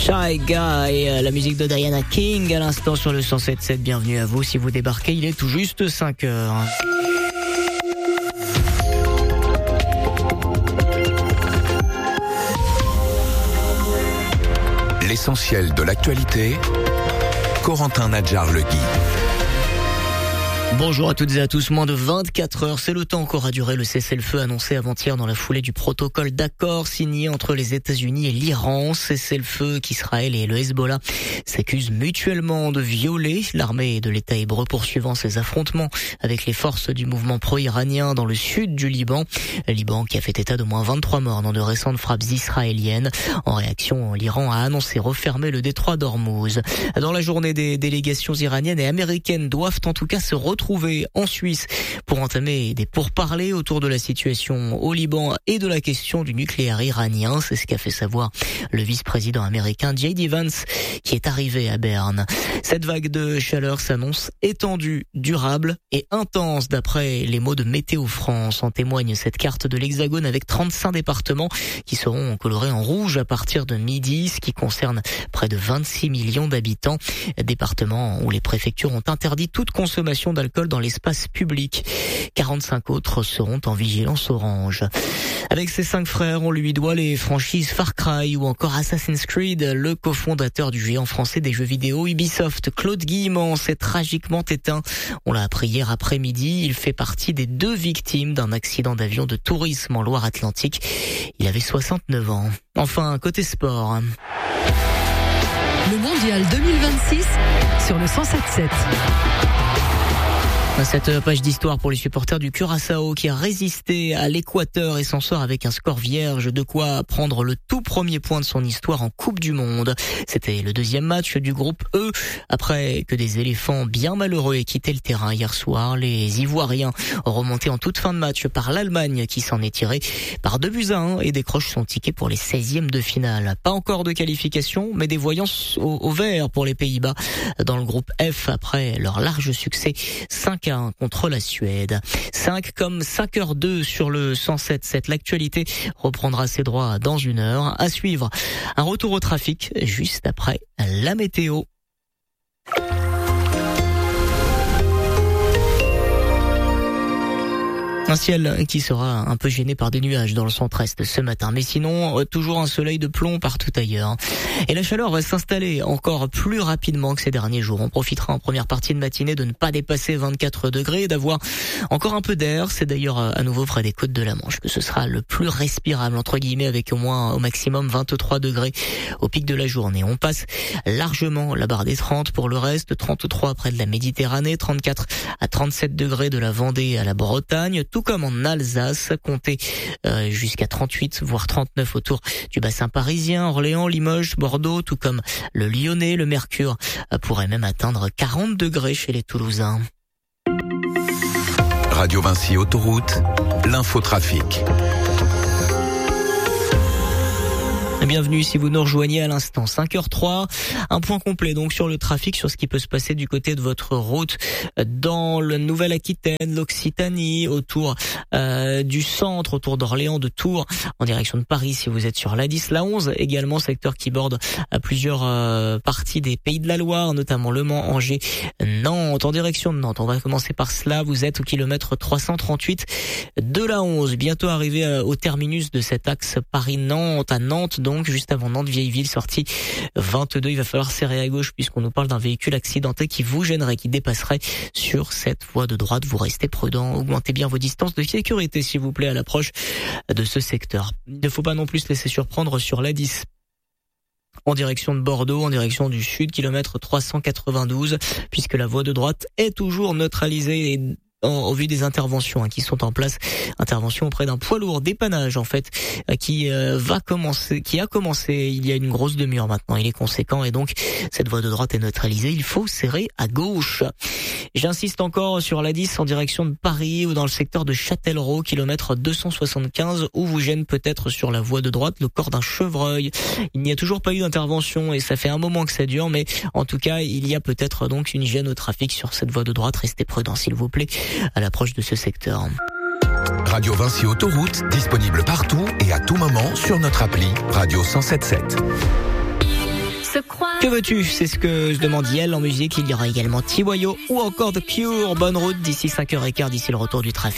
Shy Guy, la musique de Diana King à l'instant sur le 107.7. Bienvenue à vous si vous débarquez, il est tout juste 5 heures. L'essentiel de l'actualité, Corentin Nadjar-Legui. Bonjour à toutes et à tous, moins de 24 heures, c'est le temps qu'aura duré le cessez-le-feu annoncé avant-hier dans la foulée du protocole d'accord signé entre les États-Unis et l'Iran. Cessez-le-feu qu'Israël et le Hezbollah s'accusent mutuellement de violer. L'armée de l'État hébreu poursuivant ses affrontements avec les forces du mouvement pro-iranien dans le sud du Liban. Le Liban qui a fait état de moins 23 morts dans de récentes frappes israéliennes. En réaction, l'Iran a annoncé refermer le détroit d'Ormuz. Dans la journée, des délégations iraniennes et américaines doivent en tout cas se retrouver en Suisse pour entamer des pourparlers autour de la situation au Liban et de la question du nucléaire iranien. C'est ce qu'a fait savoir le vice-président américain J.D. Vance qui est arrivé à Berne. Cette vague de chaleur s'annonce étendue, durable et intense d'après les mots de Météo France. En témoigne cette carte de l'Hexagone avec 35 départements qui seront colorés en rouge à partir de midi, ce qui concerne près de 26 millions d'habitants. Départements où les préfectures ont interdit toute consommation d'alcool dans l'espace public. 45 autres seront en vigilance orange. Avec ses 5 frères, on lui doit les franchises Far Cry ou encore Assassin's Creed. Le cofondateur du géant français des jeux vidéo Ubisoft, Claude Guillemant, s'est tragiquement éteint. On l'a appris hier après-midi. Il fait partie des 2 victimes d'un accident d'avion de tourisme en Loire-Atlantique. Il avait 69 ans. Enfin, côté sport. Le Mondial 2026 sur le 107.7. Cette page d'histoire pour les supporters du Curaçao qui a résisté à l'Équateur et s'en sort avec un score vierge, de quoi prendre le tout premier point de son histoire en Coupe du Monde. C'était le 2e match du groupe E. Après que des éléphants bien malheureux aient quitté le terrain hier soir, les Ivoiriens ont remonté en toute fin de match par l'Allemagne qui s'en est tirée par 2-1 et décroche son ticket pour les 16e de finale. Pas encore de qualification, mais des voyances au vert pour les Pays-Bas dans le groupe F après leur large succès 5-1 contre la Suède. 5 comme 5h02 sur le 107.7. L'actualité reprendra ses droits dans 1 heure. À suivre, un retour au trafic juste après la météo. Un ciel qui sera un peu gêné par des nuages dans le centre-est ce matin. Mais sinon, toujours un soleil de plomb partout ailleurs. Et la chaleur va s'installer encore plus rapidement que ces derniers jours. On profitera en première partie de matinée de ne pas dépasser 24 degrés et d'avoir encore un peu d'air. C'est d'ailleurs à nouveau près des côtes de la Manche que ce sera le plus respirable, entre guillemets, avec au maximum 23 degrés au pic de la journée. On passe largement la barre des 30 pour le reste. 33 près de la Méditerranée, 34 à 37 degrés de la Vendée à la Bretagne. Tout comme en Alsace, comptez jusqu'à 38 voire 39 autour du bassin parisien, Orléans, Limoges, Bordeaux, tout comme le Lyonnais. Le mercure pourrait même atteindre 40 degrés chez les Toulousains. Radio Vinci Autoroute, l'infotrafic. Bienvenue si vous nous rejoignez à l'instant. 5h03, un point complet donc sur le trafic, sur ce qui peut se passer du côté de votre route dans le Nouvelle-Aquitaine, l'Occitanie, autour du centre, autour d'Orléans, de Tours, en direction de Paris si vous êtes sur l'A10, l'A11, également secteur qui borde à plusieurs parties des Pays de la Loire, notamment Le Mans, Angers, Nantes, en direction de Nantes. On va commencer par cela, vous êtes au kilomètre 338 de l'A11, bientôt arrivé au terminus de cet axe Paris-Nantes, à Nantes donc, juste avant Nantes-Vieilleville, sortie 22. Il va falloir serrer à gauche puisqu'on nous parle d'un véhicule accidenté qui vous gênerait, qui dépasserait sur cette voie de droite. Vous restez prudent, augmentez bien vos distances de sécurité s'il vous plaît à l'approche de ce secteur. Il ne faut pas non plus se laisser surprendre sur l'A10. En direction de Bordeaux, en direction du sud, kilomètre 392, puisque la voie de droite est toujours neutralisée et au vu des interventions qui sont en place, intervention auprès d'un poids lourd, dépannage en fait, qui a commencé il y a une grosse demi-heure maintenant. Il est conséquent et donc cette voie de droite est neutralisée. Il faut serrer à gauche. J'insiste encore sur l'A10 en direction de Paris ou dans le secteur de Châtellerault, kilomètre 275, où vous gêne peut-être sur la voie de droite le corps d'un chevreuil. Il n'y a toujours pas eu d'intervention et ça fait un moment que ça dure, mais en tout cas il y a peut-être donc une gêne au trafic sur cette voie de droite. Restez prudents s'il vous plaît à l'approche de ce secteur. Radio Vinci Autoroute, disponible partout et à tout moment sur notre appli Radio 107.7. Que veux-tu? C'est ce que je demande Yel. En musique, il y aura également Tiboyo ou encore The Cure. Bonne route d'ici 5h15, d'ici le retour du trafic.